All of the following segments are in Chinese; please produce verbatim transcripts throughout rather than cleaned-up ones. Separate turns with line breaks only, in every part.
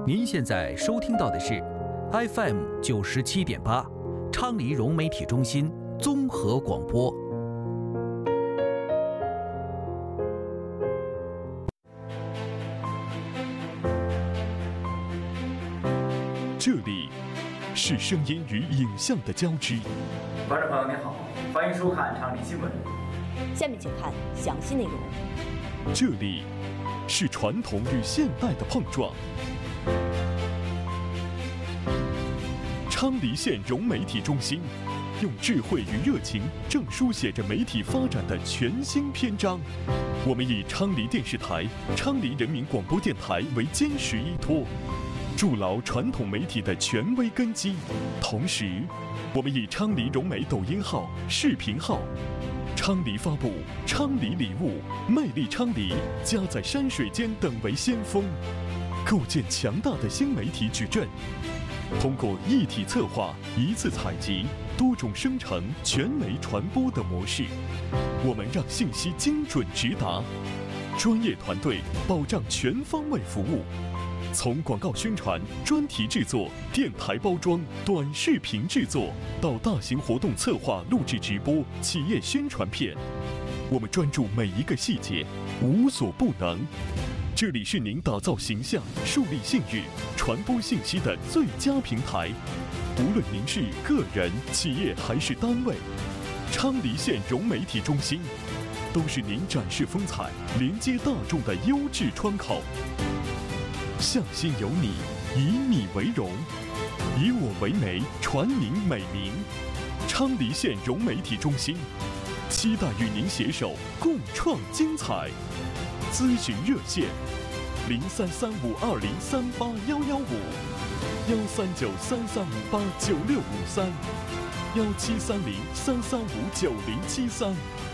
您现在收听到的是 F M 九十七点八，昌黎融媒体中心综合广播。
这里是声音与影像的交织。
观众朋友您好，欢迎收看昌黎新闻。
下面请看详细内容。
这里是传统与现代的碰撞。昌黎县融媒体中心用智慧与热情，正书写着媒体发展的全新篇章。我们以昌黎电视台、昌黎人民广播电台为坚实依托，筑牢传统媒体的权威根基。同时，我们以昌黎融媒抖音号、视频号、昌黎发布、昌黎礼物、魅力昌黎、家在山水间等为先锋，构建强大的新媒体矩阵。通过一体策划、一次采集、多种生成、全媒传播的模式，我们让信息精准直达，专业团队保障全方位服务。从广告宣传、专题制作、电台包装、短视频制作，到大型活动策划、录制直播、企业宣传片，我们专注每一个细节，无所不能。这里是您打造形象、树立信誉、传播信息的最佳平台。无论您是个人、企业还是单位，昌黎县融媒体中心都是您展示风采、连接大众的优质窗口。向心有你，以你为荣，以我为媒，传您美名。昌黎县融媒体中心期待与您携手共创精彩。咨询热线：零三三五二零三八幺幺五，幺三九三三五八九六五三，幺七三零三三五九零七三。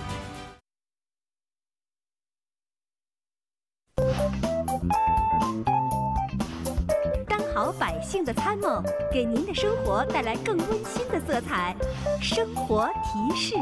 当好百姓的参谋，给您的生活带来更温馨的色彩。生活提示。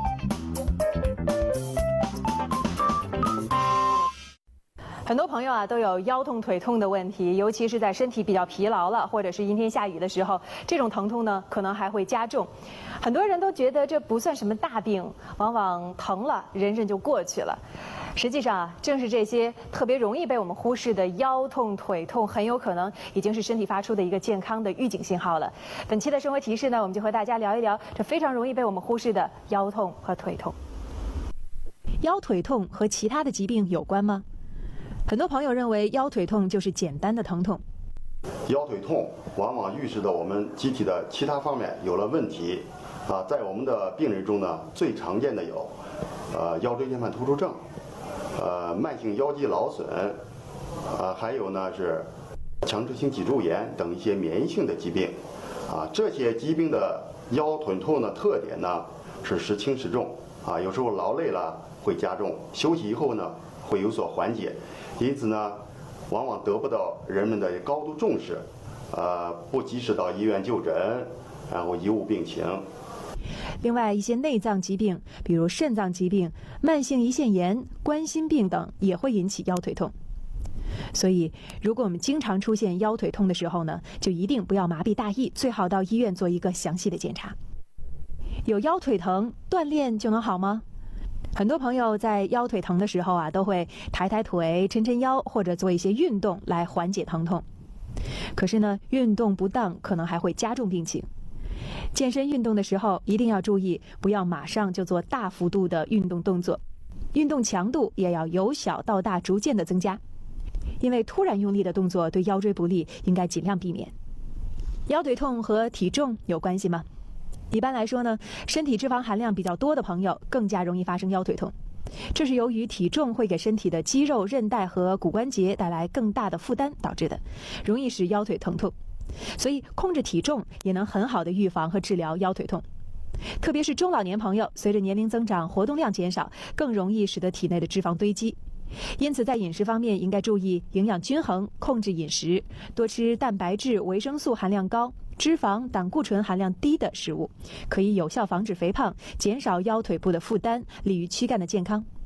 很多朋友啊都有腰痛腿痛的问题，尤其是在身体比较疲劳了，或者是阴天下雨的时候，这种疼痛呢可能还会加重。很多人都觉得这不算什么大病，往往疼了忍忍就过去了。实际上啊，正是这些特别容易被我们忽视的腰痛腿痛，很有可能已经是身体发出的一个健康的预警信号了。本期的生活提示呢，我们就和大家聊一聊这非常容易被我们忽视的腰痛和腿痛。腰腿痛和其他的疾病有关吗？很多朋友认为腰腿痛就是简单的疼痛，
腰腿痛往往预示着我们机体的其他方面有了问题。啊，在我们的病人中呢，最常见的有，呃，腰椎间盘突出症，呃，慢性腰肌劳损，啊，还有呢是强直性脊柱炎等一些免疫性的疾病。啊，这些疾病的腰腿痛的特点呢是时轻时重，啊，有时候劳累了会加重，休息以后呢会有所缓解。因此呢，往往得不到人们的高度重视，呃，不及时到医院就诊，然后贻误病情。
另外，一些内脏疾病，比如肾脏疾病、慢性胰腺炎、冠心病等，也会引起腰腿痛。所以，如果我们经常出现腰腿痛的时候呢，就一定不要麻痹大意，最好到医院做一个详细的检查。有腰腿疼，锻炼就能好吗？很多朋友在腰腿疼的时候啊，都会抬抬腿、抻抻腰，或者做一些运动来缓解疼痛。可是呢，运动不当可能还会加重病情。健身运动的时候一定要注意，不要马上就做大幅度的运动动作，运动强度也要由小到大逐渐的增加，因为突然用力的动作对腰椎不利，应该尽量避免。腰腿痛和体重有关系吗？一般来说呢，身体脂肪含量比较多的朋友更加容易发生腰腿痛，这是由于体重会给身体的肌肉、韧带和骨关节带来更大的负担导致的，容易使腰腿疼痛。所以控制体重也能很好的预防和治疗腰腿痛。特别是中老年朋友，随着年龄增长，活动量减少，更容易使得体内的脂肪堆积。因此在饮食方面应该注意营养均衡，控制饮食，多吃蛋白质、维生素含量高、脂肪、胆固醇含量低的食物，可以有效防止肥胖，减少腰腿部的负担，利于躯干的健康。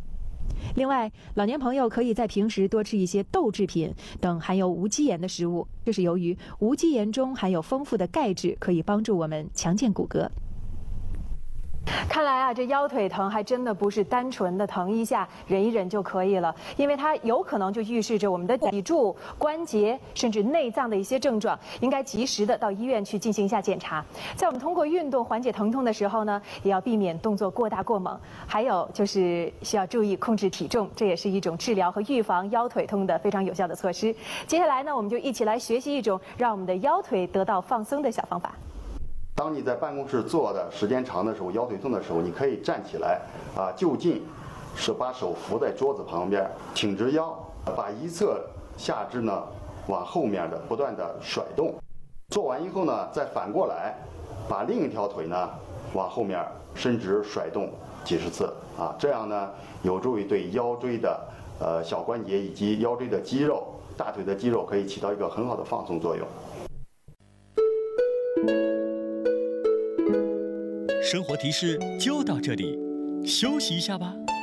另外，老年朋友可以在平时多吃一些豆制品等含有无机盐的食物，这是由于无机盐中含有丰富的钙质，可以帮助我们强健骨骼。看来啊，这腰腿疼还真的不是单纯的疼一下、忍一忍就可以了，因为它有可能就预示着我们的脊柱、关节甚至内脏的一些症状，应该及时的到医院去进行一下检查。在我们通过运动缓解疼痛的时候呢，也要避免动作过大过猛，还有就是需要注意控制体重，这也是一种治疗和预防腰腿痛的非常有效的措施。接下来呢，我们就一起来学习一种让我们的腰腿得到放松的小方法。
当你在办公室坐的时间长的时候，腰腿痛的时候，你可以站起来，啊，就近是把手扶在桌子旁边，挺直腰，把一侧下肢呢往后面的不断的甩动。做完以后呢，再反过来，把另一条腿呢往后面伸直甩动几十次，啊，这样呢有助于对腰椎的呃小关节以及腰椎的肌肉、大腿的肌肉可以起到一个很好的放松作用。
生活提示就到这里，休息一下吧。